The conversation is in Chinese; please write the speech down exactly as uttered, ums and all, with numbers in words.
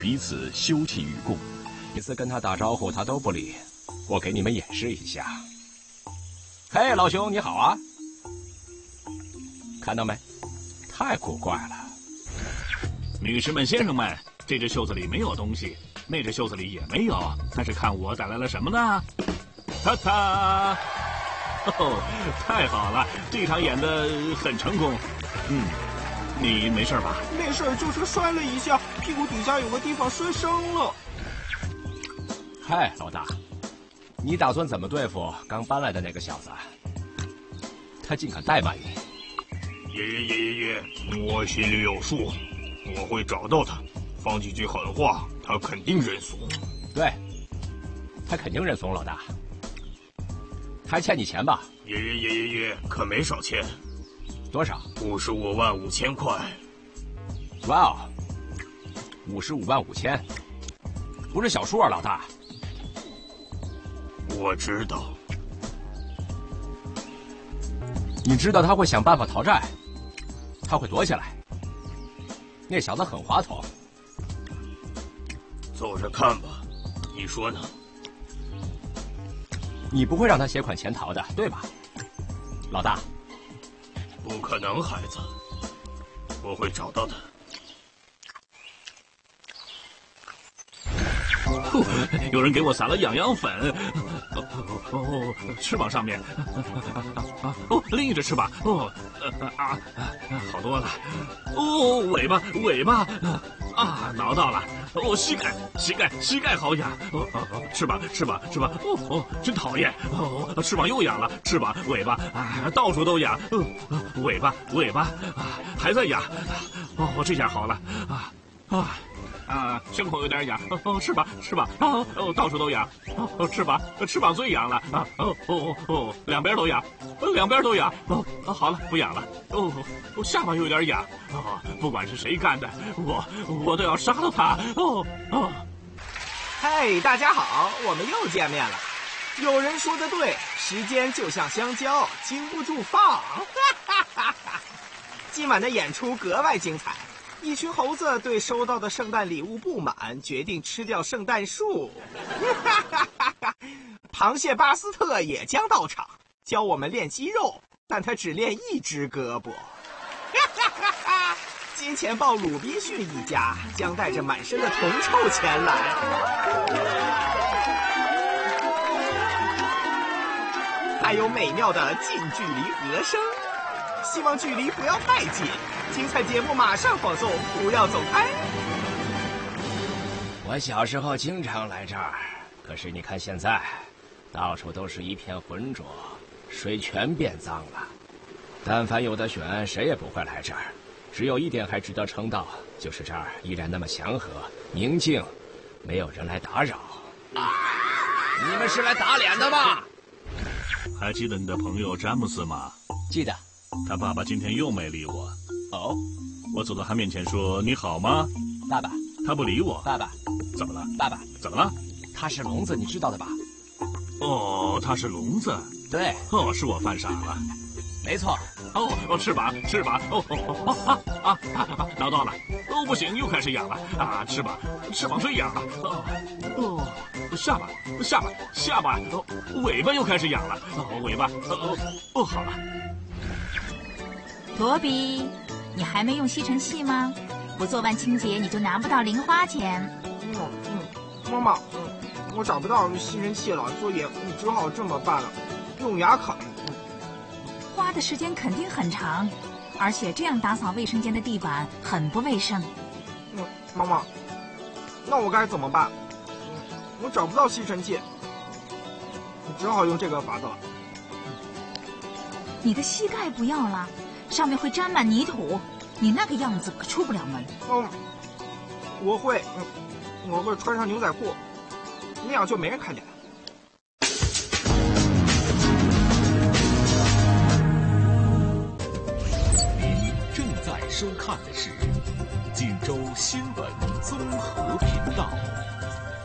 彼此休戚与共。每次跟他打招呼，他都不理。我给你们演示一下。嘿，老兄，你好啊！看到没？太古怪了。 女士们、先生们，这只袖子里没有东西，那只袖子里也没有，但是看我带来了什么呢？ta ta！ 哦，太好了，这场演得很成功。嗯，你没事吧？ 没事，就是摔了一下，屁股底下有个地方摔伤了。 嗨，老大，你打算怎么对付刚搬来的那个小子？他竟敢怠慢你！ 爷爷爷爷爷，我心里有数，我会找到他，放几句狠话，他肯定认怂。 对，他肯定认怂，老大。还欠你钱吧？ 爷爷爷爷爷，可没少钱。 多少？ 五十五万五千块。 哇哦，五十五万五千，不是小数啊，老大。 我知道。 你知道他会想办法逃债，他会躲起来。那小子很滑头。 走着看吧，你说呢？ 你不会让他携款潜逃的，对吧，老大？ 不可能，孩子，我会找到他。 哦，有人给我撒了痒痒粉。哦哦，翅膀上面。啊哦，另一只翅膀。哦啊啊，好多了。哦，尾巴尾巴。啊，挠到了！哦，膝盖，膝盖，膝盖好痒！哦哦哦，翅膀，翅膀，翅膀！哦哦，真讨厌！哦，翅膀又痒了，翅膀、尾巴，啊，到处都痒！嗯、呃，尾巴，尾巴，啊，还在痒！哦，这下好了！啊啊啊，胸口有点痒！哦，翅膀，翅膀！哦哦，到处都痒！哦，翅膀，翅膀最痒了！啊哦哦哦，两边都痒，两边都痒！哦，好了，不痒了。哦，下巴有点痒。哦，不管是谁干的，我我都要杀了他！哦哦， 嘿，大家好，我们又见面了。有人说的对，时间就像香蕉，经不住放。今晚的演出格外精彩。一群猴子对收到的圣诞礼物不满，决定吃掉圣诞树。螃蟹巴斯特也将到场，教我们练肌肉，但他只练一只胳膊。金钱豹鲁滨逊一家将带着满身的铜臭前来。还有美妙的近距离和声，希望距离不要太近。精彩节目马上放送，不要走开。 我小时候经常来这儿，可是你看现在，到处都是一片浑浊，水全变脏了。但凡有的选，谁也不会来这儿。只有一点还值得称道，就是这儿依然那么祥和宁静，没有人来打扰。啊！你们是来打脸的吗？ 还记得你的朋友詹姆斯吗？ 记得。 他爸爸今天又没理我。 哦。 我走到他面前说：“你好吗， 爸爸？” 他不理我。 爸爸。 怎么了？ 爸爸。 怎么了？ 他是聋子，你知道的吧？ 哦，他是聋子。 对。 哦，是我犯傻了。 没错。 哦哦，翅膀，翅膀，哦哦哦啊啊啊啊！挠到了，哦不行，又开始痒了啊！翅膀，翅膀最痒了。哦哦，下巴，下巴，下巴，哦，尾巴又开始痒了。哦，尾巴，哦哦，好了。 罗比，你还没用吸尘器吗？不做完清洁你就拿不到零花钱。 嗯嗯，妈妈，嗯，我找不到吸尘器了，所以只好这么办了，用牙啃。 花的时间肯定很长，而且这样打扫卫生间的地板很不卫生。 嗯，妈妈，那我该怎么办？我找不到吸尘器，只好用这个法子了。 你的膝盖不要了，上面会沾满泥土，你那个样子可出不了门。 嗯，我会，嗯，我会穿上牛仔裤，那样就没人看见了。 正在收看的是锦州新闻综合频道。